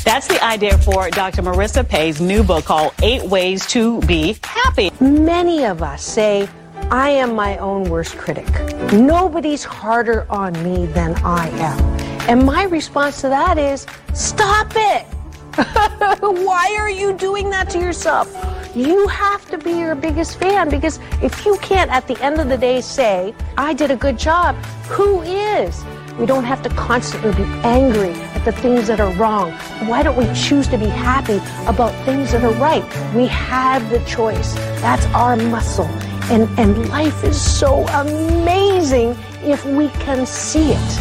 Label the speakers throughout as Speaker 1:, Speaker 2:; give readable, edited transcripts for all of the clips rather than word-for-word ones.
Speaker 1: That's the idea for Dr. Marissa Pay's new book called 8 Ways to Be Happy.
Speaker 2: Many of us say, I am my own worst critic. Nobody's harder on me than I am. And my response to that is, stop it. Why are you doing that to yourself? You have to be your biggest fan, because if you can't at the end of the day say, I did a good job, who is? We don't have to constantly be angry at the things that are wrong. Why don't we choose to be happy about things that are right? We have the choice. That's our muscle. And life is so amazing if we can see it.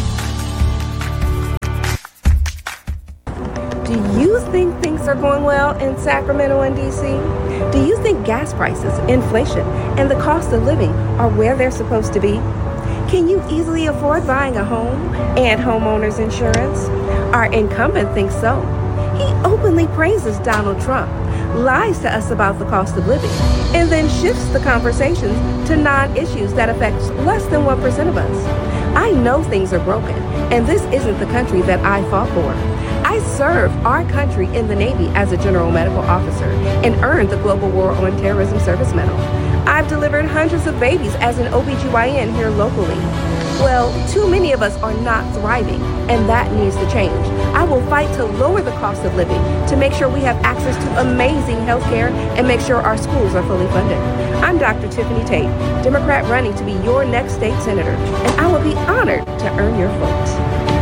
Speaker 3: Do you think things are going well in Sacramento and D.C.? Do you think gas prices, inflation, and the cost of living are where they're supposed to be? Can you easily afford buying a home and homeowners insurance? Our incumbent thinks so. He openly praises Donald Trump, lies to us about the cost of living, and then shifts the conversations to non-issues that affect less than 1% of us. I know things are broken, and this isn't the country that I fought for. I served our country in the Navy as a general medical officer and earned the Global War on Terrorism Service Medal. I've delivered hundreds of babies as an OBGYN here locally. Well, too many of us are not thriving, and that needs to change. I will fight to lower the cost of living, to make sure we have access to amazing health care, and make sure our schools are fully funded. I'm Dr. Tiffany Tate, Democrat running to be your next state senator, and I will be honored to earn your vote.